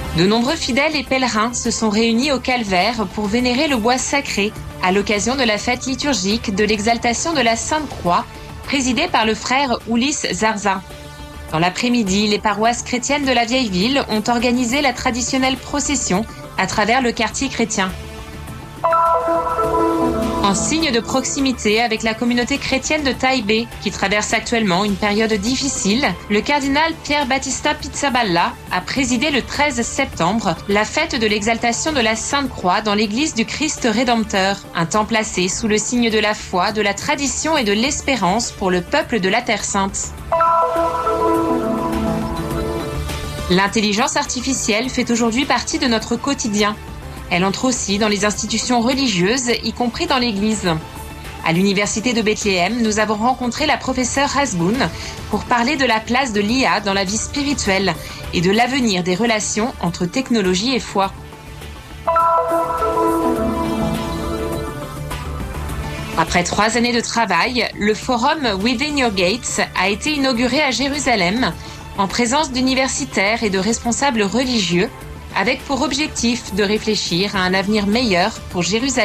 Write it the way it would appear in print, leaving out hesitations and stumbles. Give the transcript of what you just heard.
De nombreux fidèles et pèlerins se sont réunis au Calvaire pour vénérer le bois sacré à l'occasion de la fête liturgique de l'exaltation de la Sainte Croix, présidée par le frère Ulysse Zarzin. Dans l'après-midi, les paroisses chrétiennes de la vieille ville ont organisé la traditionnelle procession à travers le quartier chrétien. En signe de proximité avec la communauté chrétienne de Taipei, qui traverse actuellement une période difficile, le cardinal Pier Battista Pizzaballa a présidé le 13 septembre la fête de l'exaltation de la Sainte Croix dans l'église du Christ Rédempteur, un temps placé sous le signe de la foi, de la tradition et de l'espérance pour le peuple de la Terre Sainte. L'intelligence artificielle fait aujourd'hui partie de notre quotidien. Elle entre aussi dans les institutions religieuses, y compris dans l'Église. À l'Université de Bethléem, nous avons rencontré la professeure Hasboun pour parler de la place de l'IA dans la vie spirituelle et de l'avenir des relations entre technologie et foi. Après 3 années de travail, le forum Within Your Gates a été inauguré à Jérusalem en présence d'universitaires et de responsables religieux, avec pour objectif de réfléchir à un avenir meilleur pour Jérusalem.